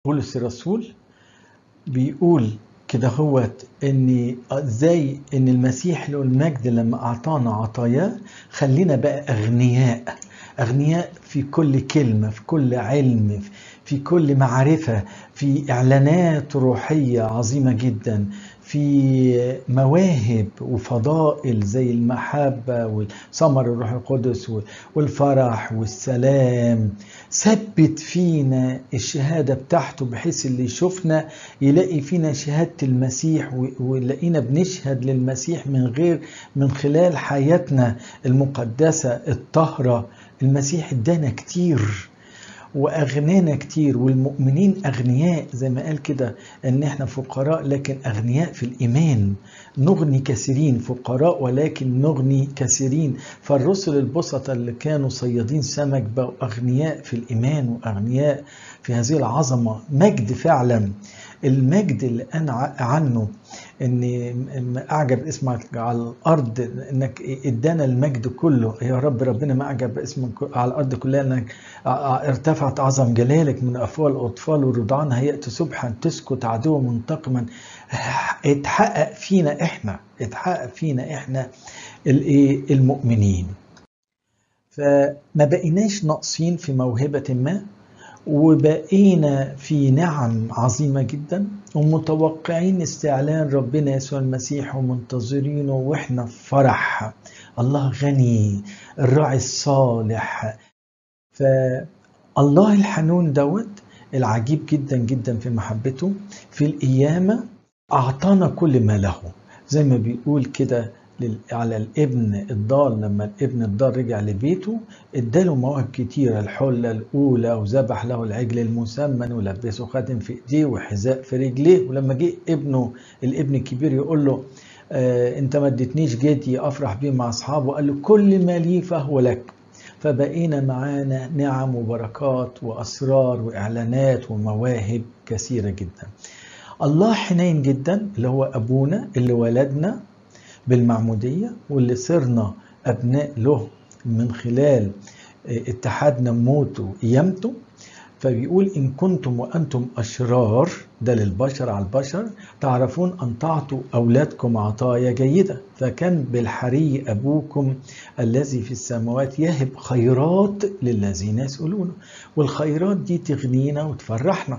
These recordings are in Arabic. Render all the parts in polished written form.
بولس الرسول بيقول كده هوت ان ازاي ان المسيح له المجد لما اعطانا عطاياه خلينا بقى اغنياء، اغنياء في كل كلمة، في كل علم، في كل معرفة، في اعلانات روحية عظيمة جدا، في مواهب وفضائل زي المحبة والثمر الروح القدس والفرح والسلام. ثبت فينا الشهادة بتاعته بحيث اللي يشوفنا يلاقي فينا شهادة المسيح، ويلاقينا بنشهد للمسيح من خلال حياتنا المقدسة الطاهرة. المسيح ادانا كتير واغنانا كتير، والمؤمنين اغنياء زي ما قال كده ان احنا فقراء لكن اغنياء في الايمان. نغني كثيرين، فقراء ولكن نغني كثيرين. فالرسل البسطة اللي كانوا صيادين سمك بقوا اغنياء في الايمان واغنياء في هذه العظمة. مجد فعلا. المجد اللي انا عنه ان اعجب اسمك على الارض، انك ادانا المجد كله يا رب. ربنا ما اعجب اسمك على الارض كلها، انك ارتفعت عظم جلالك من افواه الاطفال والرضعان هيأت سبحا تسكت عدو منتقما. اتحقق فينا احنا المؤمنين. فما بقيناش ناقصين في موهبة ما، وبقينا في نعم عظيمة جدا، ومتوقعين استعلان ربنا يسوع المسيح ومنتظرينه واحنا في فرح. الله غني، الراعي الصالح. فالله الحنون دوت العجيب جدا جدا في محبته في القيامة أعطانا كل ما له. زي ما بيقول كده على الابن الضال، لما الابن الضال رجع لبيته اداله مواهب كتيرة، الحلة الأولى وذبح له العجل المسمن ولبسه خاتم في ايديه وحذاء في رجليه. ولما جه الابن الكبير يقول له انت ما اديتنيش جدي افرح بيه مع اصحابه، قال له كل ما لي فهو لك. فبقينا معانا نعم وبركات وأسرار وإعلانات ومواهب كثيرة جدا. الله حنين جدا، اللي هو أبونا اللي ولدنا بالمعمودية واللي صرنا أبناء له من خلال اتحادنا موته وقيامته. فبيقول إن كنتم وأنتم أشرار، ده للبشر على البشر، تعرفون أن تعطوا أولادكم عطايا جيدة، فكان بالحري أبوكم الذي في السماوات يهب خيرات للذين يسألونه. والخيرات دي تغنينا وتفرحنا.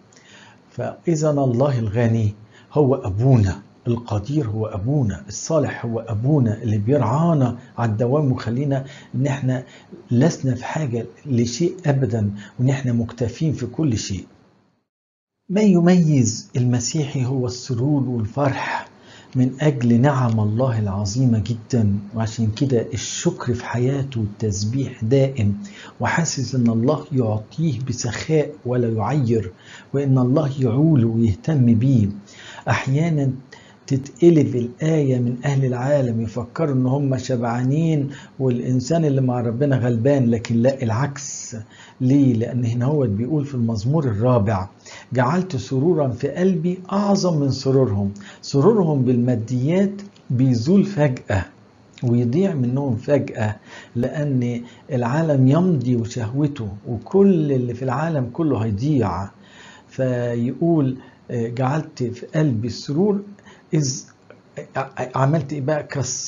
فإذا الله الغني هو أبونا، القدير هو أبونا، الصالح هو أبونا اللي بيرعانا على الدوام وخلينا إن احنا لسنا في حاجة لشيء أبدا، وإن احنا مكتفين في كل شيء. ما يميز المسيحي هو السرور والفرح من أجل نعم الله العظيمة جدا، وعشان كده الشكر في حياته والتسبيح دائم، وحاسس إن الله يعطيه بسخاء ولا يعير، وإن الله يعوله ويهتم بيه. أحيانا تتقلب الآية من أهل العالم يفكروا إن هم شبعانين والإنسان اللي مع ربنا غلبان، لكن لا، العكس. ليه؟ لأن هنا هو بيقول في المزمور 4 جعلت سرورا في قلبي أعظم من سرورهم. سرورهم بالماديات بيزول فجأة ويضيع منهم فجأة، لأن العالم يمضي وشهوته وكل اللي في العالم كله هيضيع. فيقول جعلت في قلبي السرور إذ عملت إيه بقى؟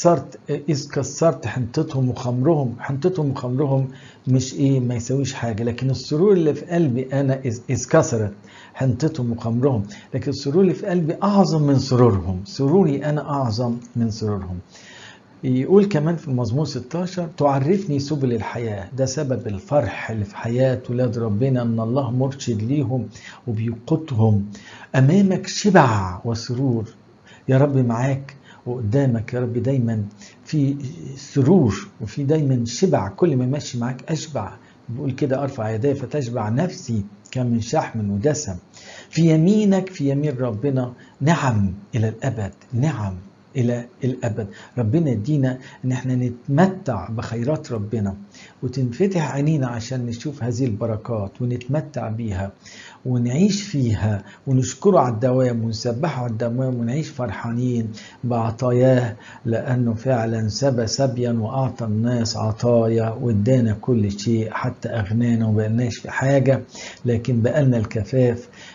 كسرت حنطتهم وخمرهم. حنطتهم وخمرهم مش إيه، ما يسويش حاجة، لكن السرور اللي في قلبي أنا إذ كسرت حنطتهم وخمرهم، لكن السرور اللي في قلبي أعظم من سرورهم. سروري أنا أعظم من سرورهم. يقول كمان في المزمور 16 تعرفني سبل الحياة. ده سبب الفرح اللي في حياة ولاد ربنا، أن الله مرشد ليهم وبيقودهم. أمامك شبع وسرور يا رب، معاك وقدامك يا رب دايما في سرور وفي دايما شبع. كل ما ماشي معاك أشبع. بيقول كده أرفع يدي فتشبع نفسي كمن شحم ودسم. في يمينك، في يمين ربنا نعم إلى الأبد، نعم إلى الأبد. ربنا يدينا إن احنا نتمتع بخيرات ربنا، وتنفتح عينينا عشان نشوف هذه البركات ونتمتع بيها ونعيش فيها ونشكره على الدوام ونسبحه على الدوام ونعيش فرحانين بعطاياه، لأنه فعلا سبى سبيا وأعطى الناس عطايا وادانا كل شيء، حتى أغنانا ومبقناش في حاجة لكن بقالنا الكفاف.